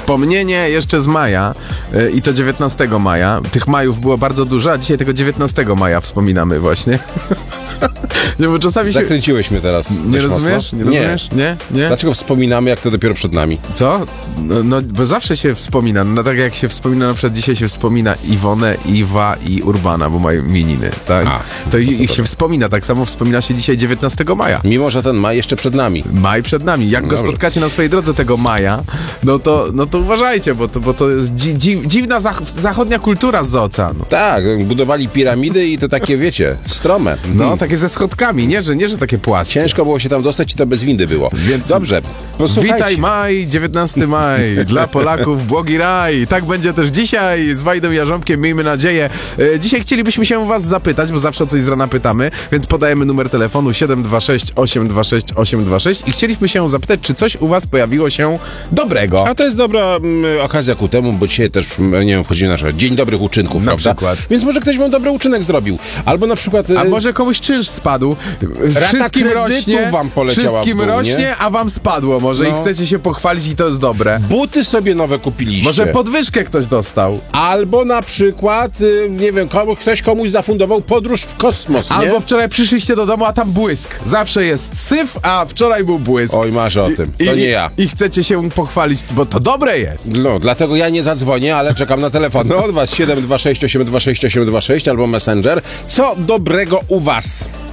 Wspomnienie jeszcze z maja i to 19 maja. Tych majów było bardzo dużo, a dzisiaj tego 19 maja wspominamy właśnie. Nie, bo czasami Zakręciłeś mnie teraz. Nie rozumiesz? Mocno. Nie rozumiesz? Nie? Dlaczego wspominamy, jak to dopiero przed nami? Co? No, bo zawsze się wspomina. No tak jak się wspomina, na przykład dzisiaj się wspomina Iwonę, Iwa i Urbana, bo mają imieniny, tak? To ich się wspomina. Tak samo wspomina się dzisiaj 19 maja. Mimo, że ten maj jeszcze przed nami. Maj przed nami. Jak go spotkacie na swojej drodze tego maja, no to uważajcie, bo to jest dziwna zachodnia kultura z oceanu. Tak, budowali piramidy i to takie, wiecie, strome. No, takie ze schodkami, nie, że takie płaskie. Ciężko było się tam dostać i to bez windy było. Więc dobrze, posłuchajcie. Witaj maj, 19 maj, dla Polaków błogi raj. Tak będzie też dzisiaj z Wajdem Jarząbkiem, miejmy nadzieję. Dzisiaj chcielibyśmy się was zapytać, bo zawsze o coś z rana pytamy, więc podajemy numer telefonu 726 826 826 i chcieliśmy się zapytać, czy coś u was pojawiło się dobrego. A to jest dobra okazja ku temu, bo dzisiaj też, nie wiem, wchodzimy na nasz Dzień Dobrych Uczynków, na prawda? przykład. Więc może ktoś wam dobry uczynek zrobił. Albo na przykład... A może komuś czynsz spadł. Wszystkim rośnie, wam poleciała wszystkim w dół, rośnie, a wam spadło może i chcecie się pochwalić i to jest dobre. Buty sobie nowe kupiliście. Może podwyżkę ktoś dostał. Albo na przykład, nie wiem, ktoś komuś zafundował podróż w kosmos, nie? Albo wczoraj przyszliście do domu, a tam błysk. Zawsze jest syf, a wczoraj był błysk. Oj, masz o tym. To nie ja. I chcecie się pochwalić, bo to dobre jest. No, dlatego ja nie zadzwonię, ale czekam na telefon. No, od was 726 826 826 albo Messenger. Co dobrego u was?